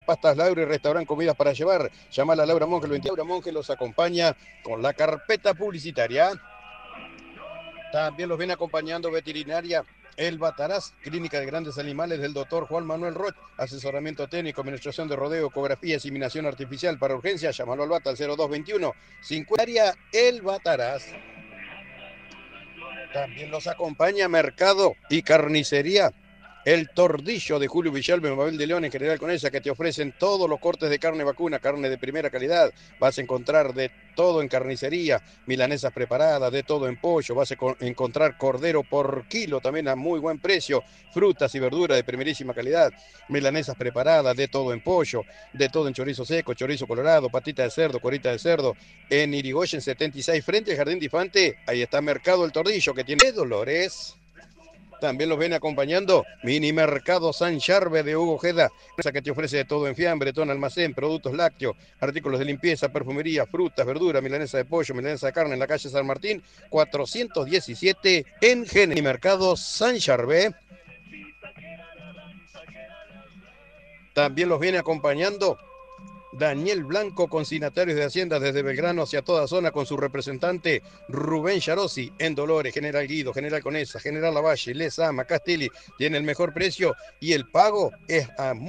Pastas Laura y Restaurant Comidas para Llevar. Llama a Laura Monge, Laura Monge los acompaña con la carpeta publicitaria. También los viene acompañando veterinaria El Bataraz, clínica de grandes animales del doctor Juan Manuel Roch, asesoramiento técnico, administración de rodeo, ecografía, inseminación artificial para urgencia. Llámalo al Bata al 0221 50 El Bataraz. También los acompaña Mercado y Carnicería El Tordillo de Julio Villalba, Mabel de León, en General Conesa, que te ofrecen todos los cortes de carne vacuna, carne de primera calidad. Vas a encontrar de todo en carnicería, milanesas preparadas, de todo en pollo. Vas a encontrar cordero por kilo, también a muy buen precio. Frutas y verduras de primerísima calidad. Milanesas preparadas, de todo en pollo, de todo en chorizo seco, chorizo colorado, patita de cerdo, corita de cerdo. En Irigoyen 76, frente al Jardín de Infante, ahí está Mercado El Tordillo, que tiene Dolores. También los ven acompañando Mini Mercado San Charve de Hugo Ojeda, que te ofrece de todo en fiambre, todo en almacén, productos lácteos, artículos de limpieza, perfumería, frutas, verduras, milanesa de pollo, milanesa de carne en la calle San Martín, 417 en Mini Mercado San Charve. También los viene acompañando Daniel Blanco, consignatarios de Hacienda desde Belgrano hacia toda zona, con su representante Rubén Yarosi en Dolores, General Guido, General Conesa, General Lavalle, Les Ama, Castelli. Tiene el mejor precio y el pago es a